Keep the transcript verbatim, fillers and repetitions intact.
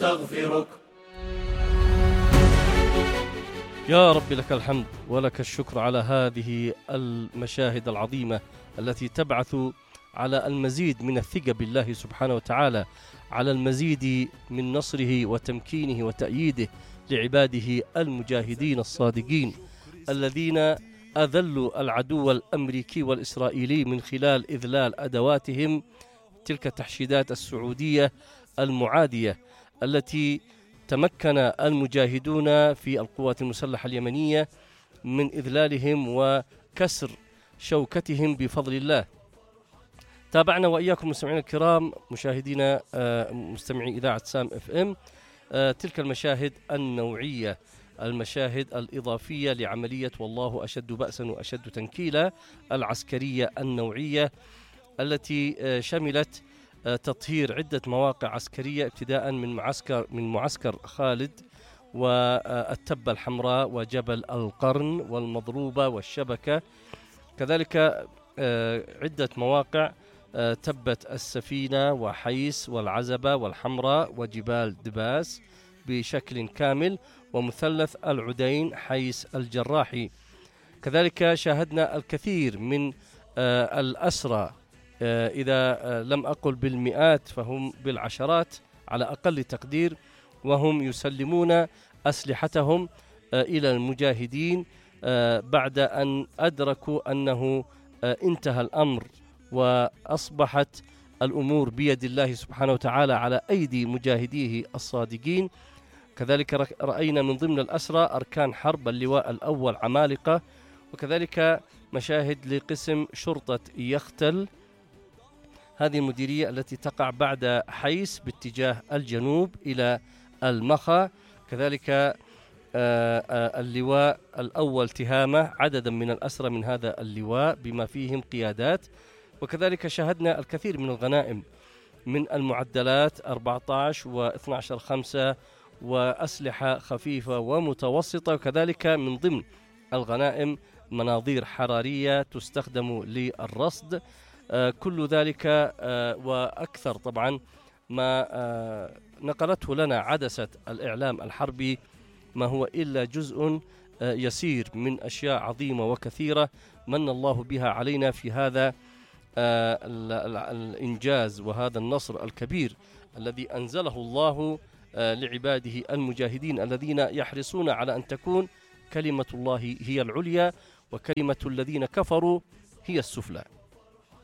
نستغفرك. يا رب لك الحمد ولك الشكر على هذه المشاهد العظيمة التي تبعث على المزيد من الثقة بالله سبحانه وتعالى، على المزيد من نصره وتمكينه وتأييده لعباده المجاهدين الصادقين الذين أذلوا العدو الأمريكي والإسرائيلي من خلال إذلال أدواتهم، تلك التحشيدات السعودية المعادية التي تمكن المجاهدون في القوات المسلحة اليمنية من إذلالهم وكسر شوكتهم بفضل الله. تابعنا وإياكم مستمعينا الكرام، مشاهدينا مستمعي إذاعة سام اف ام، تلك المشاهد النوعية، المشاهد الإضافية لعملية والله أشد بأسا وأشد تنكيلا العسكرية النوعية التي شملت تطهير عدة مواقع عسكرية ابتداء من معسكر من معسكر خالد والتبة الحمراء وجبل القرن والمضروبة والشبكة، كذلك عدة مواقع تبة السفينة وحيس والعزبة والحمراء وجبال دباس بشكل كامل، ومثلث العدين حيس الجراحي. كذلك شاهدنا الكثير من الأسرى، إذا لم أقل بالمئات فهم بالعشرات على أقل تقدير، وهم يسلمون أسلحتهم إلى المجاهدين بعد أن أدركوا أنه انتهى الأمر وأصبحت الأمور بيد الله سبحانه وتعالى على أيدي مجاهديه الصادقين. كذلك رأينا من ضمن الأسرى أركان حرب اللواء الأول عمالقة، وكذلك مشاهد لقسم شرطة يختل، هذه المديرية التي تقع بعد حيس باتجاه الجنوب إلى المخا. كذلك اللواء الأول تهامة، عددا من الأسرى من هذا اللواء بما فيهم قيادات. وكذلك شاهدنا الكثير من الغنائم من المعدلات أربعة عشر واثني عشر خمسة وأسلحة خفيفة ومتوسطة، وكذلك من ضمن الغنائم مناظير حرارية تستخدم للرصد. آه كل ذلك آه وأكثر طبعا ما آه نقلته لنا عدسة الإعلام الحربي ما هو إلا جزء آه يسير من أشياء عظيمة وكثيرة من الله بها علينا في هذا آه الإنجاز وهذا النصر الكبير الذي أنزله الله آه لعباده المجاهدين الذين يحرصون على أن تكون كلمة الله هي العليا وكلمة الذين كفروا هي السفلى.